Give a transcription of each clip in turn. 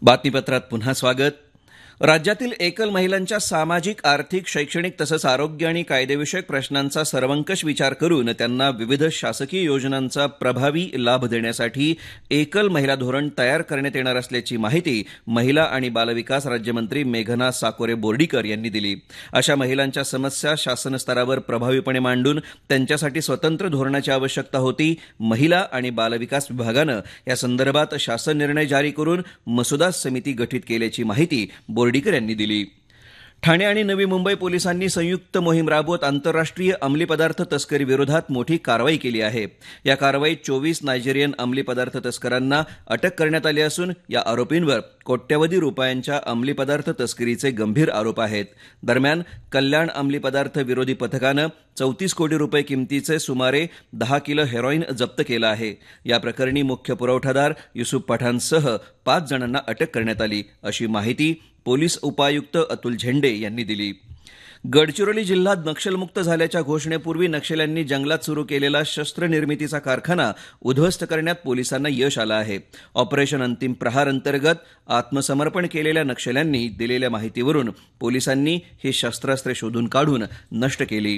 बातमीपत्रात पुन्हा स्वागत. राज्यातील एकल महिलांच्या सामाजिक, आर्थिक, शैक्षणिक तसंच आरोग्य आणि कायदेविषयक प्रश्नांचा सर्वंकष विचार करून त्यांना विविध शासकीय योजनांचा प्रभावी लाभ देण्यासाठी एकल महिला धोरण तयार करण्यात येणार असल्याची माहिती महिला आणि बालविकास राज्यमंत्री मेघना साकोरे बोर्डीकर यांनी दिली. अशा महिलांच्या समस्या शासन स्तरावर प्रभावीपणे मांडून त्यांच्यासाठी स्वतंत्र धोरणाची आवश्यकता होती. महिला आणि बालविकास विभागानं या संदर्भात शासन निर्णय जारी करून मसुदा समिती गठीत केल्याची माहिती बोर्डीकर यांनी दिली. ठाणे आणि नवी मुंबई पोलिसांनी संयुक्त मोहीम राबवत आंतरराष्ट्रीय अंमली पदार्थ तस्करी विरोधात मोठी कारवाई केली आहे. या कारवाईत 24 नायजेरियन अंमली पदार्थ तस्करांना अटक करण्यात आली असून या आरोपींवर कोट्यवधी रुपयांच्या अंमली पदार्थ तस्करीचे गंभीर आरोप आहेत. दरम्यान कल्याण अंमली पदार्थ विरोधी पथकानं 34 कोटी रुपये किमतीचे सुमारे 10 किलो हेरॉईन जप्त केलं आहे. या प्रकरणी मुख्य पुरवठादार युसुफ पठाणसह 5 जणांना अटक करण्यात आली, अशी माहिती पोलीस उपायुक्त अतुल झेंडे यांनी दिली. गडचिरोली जिल्हा नक्षलमुक्त झाल्याच्या घोषणेपूर्वी नक्षल्यांनी जंगलात सुरू केलेला शस्त्र निर्मितीचा कारखाना उद्ध्वस्त करण्यात पोलिसांना यश आलं आहे. ऑपरेशन अंतिम प्रहार अंतर्गत आत्मसमर्पण केलेल्या नक्षल्यांनी दिलेल्या माहितीवरून पोलिसांनी ही शस्त्रास्त्रे शोधून काढून नष्ट केली.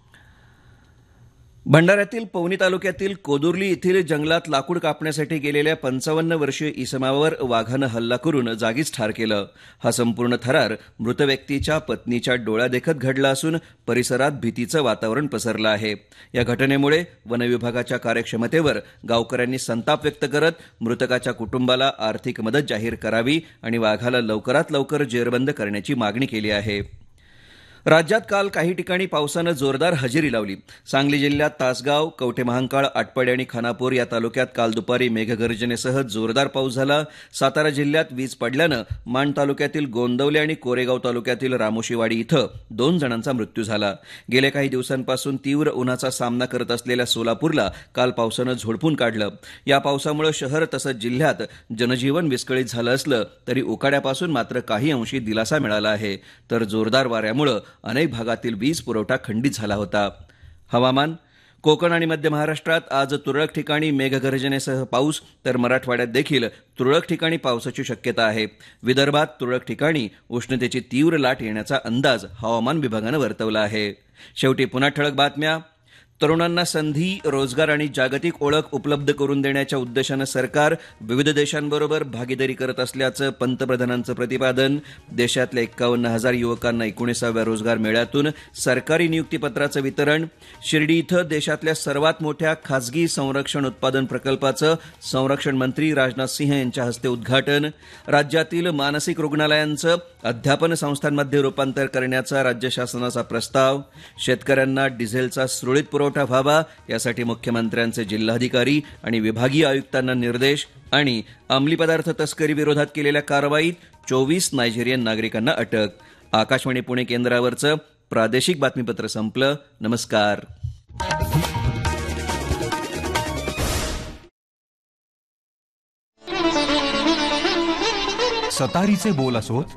भंडाऱ्यातील पवनी तालुक्यातील कोदुर्ली येथील जंगलात लाकूड कापण्यासाठी गेलेल्या 55 वर्षीय इसमावर वाघानं हल्ला करून जागीच ठार केलं. हा संपूर्ण थरार मृत व्यक्तीच्या पत्नीच्या डोळ्यादेखत घडला असून परिसरात भीतीचं वातावरण पसरलं आहे. या घटनेमुळे वनविभागाच्या कार्यक्षमतेवर गावकऱ्यांनी संताप व्यक्त करत मृतकाच्या कुटुंबाला आर्थिक मदत जाहीर करावी आणि वाघाला लवकरात लवकर जेरबंद करण्याची मागणी केली आहे. राज्यात काल काही ठिकाणी पावसानं जोरदार हजेरी लावली. सांगली जिल्ह्यात तासगाव, कवठेमहांकाळ, आटपाडी आणि खानापूर या तालुक्यात काल दुपारी मेघगर्जनेसह जोरदार पाऊस झाला. सातारा जिल्ह्यात वीज पडल्यानं माण तालुक्यातील गोंदवले आणि कोरेगाव तालुक्यातील रामोशीवाडी इथं 2 जणांचा मृत्यू झाला. गेल्या काही दिवसांपासून तीव्र उन्हाचा सामना करत असलेल्या सोलापूरला काल पावसानं झोडपून काढलं. या पावसामुळे शहर तसंच जिल्ह्यात जनजीवन विस्कळीत झालं असलं तरी उकाड्यापासून मात्र काही अंशी दिलासा मिळाला आहे. तर जोरदार वाऱ्यामुळे अनेक भागातील वीज पुरवठा खंडित झाला होता. हवामान. कोकण आणि मध्य महाराष्ट्रात आज तुरळक ठिकाणी मेघगर्जनेसह पाऊस तर मराठवाड्यात देखील तुरळक ठिकाणी पावसाची शक्यता आहे. विदर्भात तुरळक ठिकाणी उष्णतेची तीव्र लाट येण्याचा अंदाज हवामान विभागानं वर्तवला आहे. शेवटी पुन्हा ठळक बातम्या. तरुणांना संधी, रोजगार आणि जागतिक ओळख उपलब्ध करून देण्याच्या उद्देशानं सरकार विविध देशांबरोबर भागीदारी करत असल्याचं पंतप्रधानांचं प्रतिपादन. देशातल्या 51,000 युवकांना 19व्या रोजगार मेळ्यातून सरकारी नियुक्तीपत्राचं वितरण. शिर्डी इथं देशातल्या सर्वात मोठ्या खासगी संरक्षण उत्पादन प्रकल्पाचं संरक्षण मंत्री राजनाथ सिंह यांच्या हस्ते उद्घाटन. राज्यातील मानसिक रुग्णालयांचं अध्यापन संस्थांमध्ये रूपांतर करण्याचा राज्य शासनाचा प्रस्ताव. शेतकऱ्यांना डिझेलचा सुरळीत पुरवठा व्हावा यासाठी मुख्यमंत्र्यांचे जिल्हाधिकारी आणि विभागीय आयुक्तांना निर्देश. आणि अंमली पदार्थ तस्करी विरोधात केलेल्या कारवाईत 24 नायजेरियन नागरिकांना अटक. आकाशवाणी पुणे केंद्रावरचं प्रादेशिक बातमीपत्र संपलं. नमस्कार. सतारीचे बोल असोत,